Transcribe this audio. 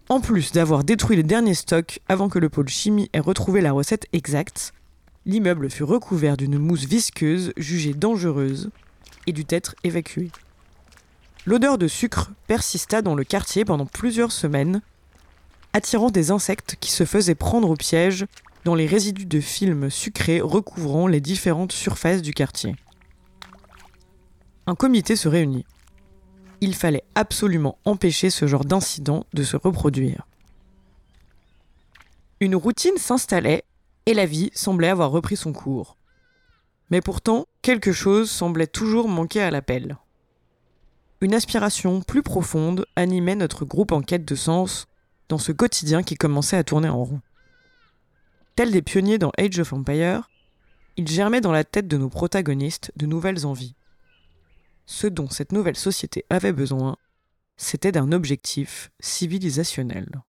En plus d'avoir détruit les derniers stocks avant que le pôle chimie ait retrouvé la recette exacte, l'immeuble fut recouvert d'une mousse visqueuse jugée dangereuse et dut être évacué. L'odeur de sucre persista dans le quartier pendant plusieurs semaines, attirant des insectes qui se faisaient prendre au piège dans les résidus de films sucrés recouvrant les différentes surfaces du quartier. Un comité se réunit. Il fallait absolument empêcher ce genre d'incident de se reproduire. Une routine s'installait et la vie semblait avoir repris son cours. Mais pourtant, quelque chose semblait toujours manquer à l'appel. Une aspiration plus profonde animait notre groupe en quête de sens dans ce quotidien qui commençait à tourner en rond. Tels des pionniers dans Age of Empires, il germait dans la tête de nos protagonistes de nouvelles envies. Ce dont cette nouvelle société avait besoin, c'était d'un objectif civilisationnel.